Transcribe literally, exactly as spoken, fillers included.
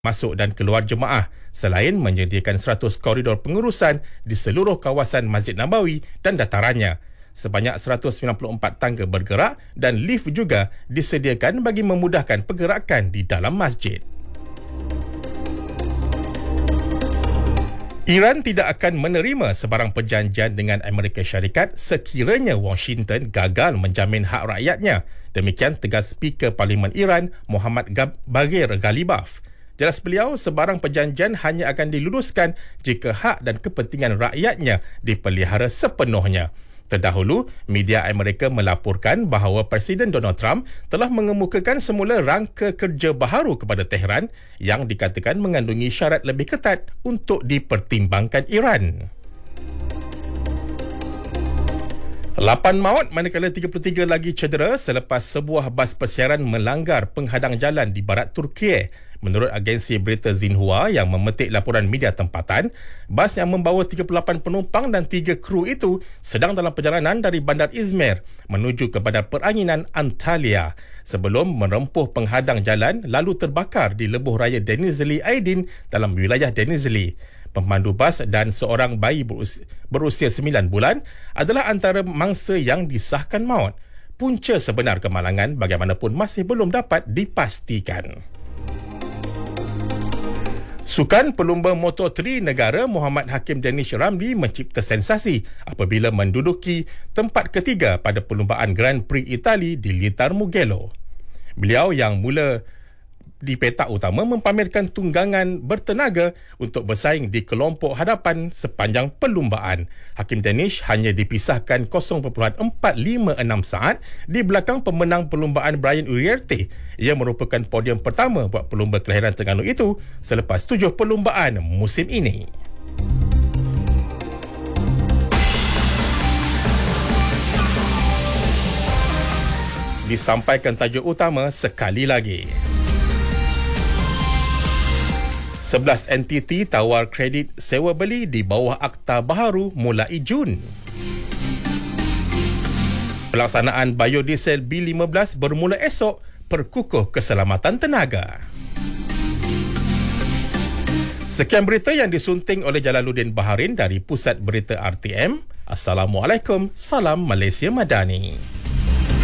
masuk dan keluar jemaah selain menyediakan seratus koridor pengurusan di seluruh kawasan Masjid Nabawi dan datarannya. Sebanyak seratus sembilan puluh empat tangga bergerak dan lift juga disediakan bagi memudahkan pergerakan di dalam masjid. Iran tidak akan menerima sebarang perjanjian dengan Amerika Syarikat sekiranya Washington gagal menjamin hak rakyatnya. Demikian tegas Speaker Parlimen Iran, Mohammad Baghir Ghalibaf. Jelas beliau, sebarang perjanjian hanya akan diluluskan jika hak dan kepentingan rakyatnya dipelihara sepenuhnya. Terdahulu, media Amerika melaporkan bahawa Presiden Donald Trump telah mengemukakan semula rangka kerja baharu kepada Tehran yang dikatakan mengandungi syarat lebih ketat untuk dipertimbangkan Iran. lapan maut manakala tiga puluh tiga lagi cedera selepas sebuah bas persiaran melanggar penghadang jalan di barat Turki. Menurut agensi berita Xinhua yang memetik laporan media tempatan, bas yang membawa tiga puluh lapan penumpang dan tiga kru itu sedang dalam perjalanan dari bandar Izmir menuju ke bandar peranginan Antalya sebelum merempuh penghadang jalan lalu terbakar di lebuh raya Denizli Aydin dalam wilayah Denizli. Pemandu bas dan seorang bayi berusia, berusia sembilan bulan adalah antara mangsa yang disahkan maut. Punca sebenar kemalangan bagaimanapun masih belum dapat dipastikan. Sukan pelumba Moto tiga negara Muhammad Hakim Danish Ramli mencipta sensasi apabila menduduki tempat ketiga pada perlumbaan Grand Prix Itali di Litar Mugello. Beliau yang mula di petak utama mempamerkan tunggangan bertenaga untuk bersaing di kelompok hadapan sepanjang perlumbaan. Hakim Danish hanya dipisahkan kosong perpuluhan empat lima enam saat di belakang pemenang perlumbaan Brian Uriarte. Ia merupakan podium pertama buat pelumba kelahiran Terengganu itu selepas tujuh perlumbaan musim ini. Disampaikan tajuk utama sekali lagi. sebelas entiti tawar kredit sewa beli di bawah Akta Baharu mulai Jun. Pelaksanaan biodiesel B lima belas bermula esok, perkukuh keselamatan tenaga. Sekian berita yang disunting oleh Jalaluddin Baharin dari Pusat Berita R T M. Assalamualaikum, salam Malaysia Madani.